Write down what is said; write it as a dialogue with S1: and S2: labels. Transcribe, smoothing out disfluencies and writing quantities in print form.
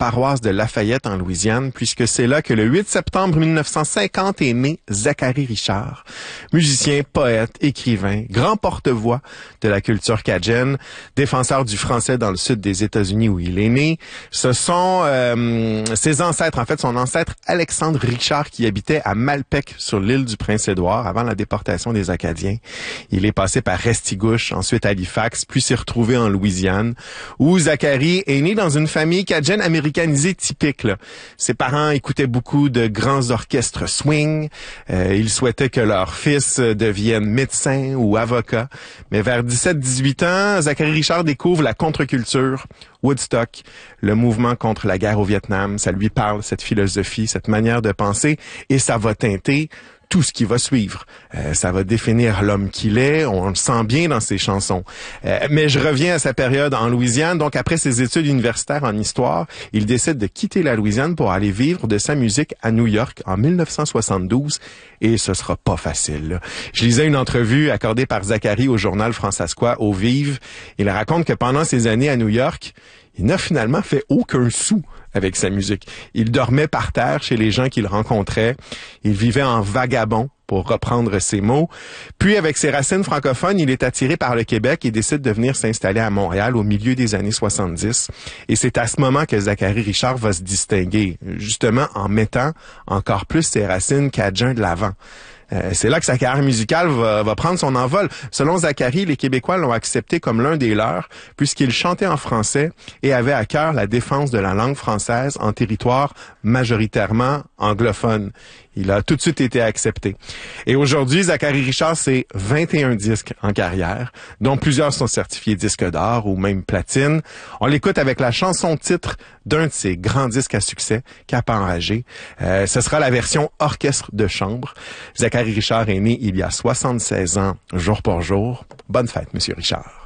S1: paroisse de Lafayette en Louisiane, puisque c'est là que le 8 septembre 1950 est né Zacharie Richard, musicien, poète, écrivain, grand porte-voix de la culture cajun, défenseur du français dans le sud des États-Unis où il est né. Ce sont ses ancêtres, en fait son ancêtre Alexandre Richard qui habitait à Malpec sur l'île du Prince-Édouard avant la déportation des Acadiens. Il est passé par Restigouche, ensuite Halifax, puis s'est retrouvé en Louisiane, où Zacharie est né dans une famille cajun américanisée typique, là. Ses parents écoutaient beaucoup de grands orchestres swing. Ils souhaitaient que leur fils devienne médecin ou avocat. Mais vers 17-18 ans, Zacharie Richard découvre la contre-culture, Woodstock, le mouvement contre la guerre au Vietnam. Ça lui parle, cette philosophie, cette manière de penser, et ça va teinter tout ce qui va suivre. Ça va définir l'homme qu'il est, on le sent bien dans ses chansons. Mais je reviens à sa période en Louisiane. Donc, après ses études universitaires en histoire, il décide de quitter la Louisiane pour aller vivre de sa musique à New York en 1972. Et ce sera pas facile, là. Je lisais une entrevue accordée par Zacharie au journal Françaiscois Au Vive. Il raconte que pendant ses années à New York, il n'a finalement fait aucun sou avec sa musique. Il dormait par terre chez les gens qu'il rencontrait. Il vivait en vagabond, pour reprendre ses mots. Puis, avec ses racines francophones, il est attiré par le Québec et décide de venir s'installer à Montréal au milieu des années 70. Et c'est à ce moment que Zacharie Richard va se distinguer, justement en mettant encore plus ses racines cajun de l'avant. C'est là que sa carrière musicale va prendre son envol. Selon Zacharie, les Québécois l'ont accepté comme l'un des leurs, puisqu'il chantait en français et avait à cœur la défense de la langue française en territoire majoritairement anglophone. Il a tout de suite été accepté. Et aujourd'hui, Zacharie Richard, c'est 21 disques en carrière, dont plusieurs sont certifiés disques d'or ou même platine. On l'écoute avec la chanson titre d'un de ses grands disques à succès, Cap enragé. Ce sera la version orchestre de chambre. Zacharie Richard est né il y a 76 ans, jour pour jour. Bonne fête, Monsieur Richard.